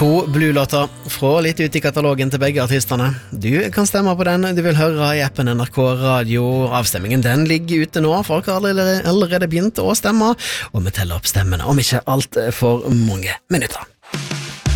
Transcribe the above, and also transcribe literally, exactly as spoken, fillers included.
To Blue-låter fra litt ut i katalogen til begge artisterne. Du kan stemme på den du vil høre i appen N R K Radio. Avstemmingen den ligger ute nå. Folk har allerede, allerede begynt å stemme, og vi teller opp stemmene om ikke alt for mange minutter.